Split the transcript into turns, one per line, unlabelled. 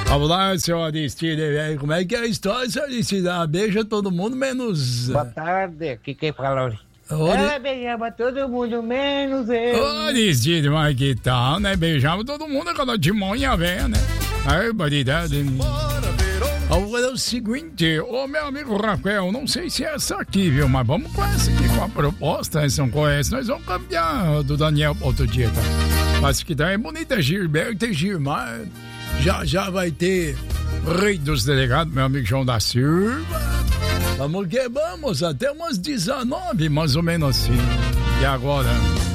Vamos lá, seu Aristide, como é que é a história, seu Aristide? Beija todo mundo, menos...
Boa tarde, aqui quem fala?
Oi.
Ela beijava todo mundo, menos eu.
Aristide, mas que tal, né? Beijava todo mundo quando de manhã vem, né? Aí, baridade. Agora é o seguinte, ô meu amigo Rafael, não sei se é essa aqui, viu? Mas vamos com essa aqui, com a proposta, se não conhece, nós vamos cambiar do Daniel outro dia, tá? Mas que tá é bonita, Gilberto e Gilmar. Já vai ter Rei dos Delegados, meu amigo João da Silva. Vamos que vamos, até umas 19, mais ou menos assim. E agora?